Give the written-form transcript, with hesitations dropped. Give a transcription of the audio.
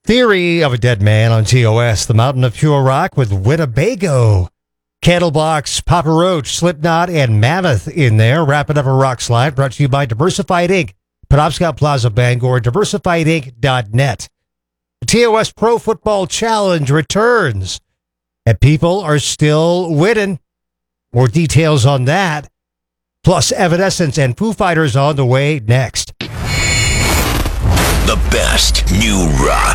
Theory of a Dead Man on TOS, The Mountain of Pure Rock with Winnebago. Candlebox, Papa Roach, Slipknot, and Mammoth in there. Wrapping up a rock slide brought to you by Diversified Inc., Penobscot Plaza, Bangor, diversifiedinc.net. The TOS Pro Football Challenge returns, and people are still winning. More details on that, plus Evanescence and Foo Fighters on the way next. The best new rock.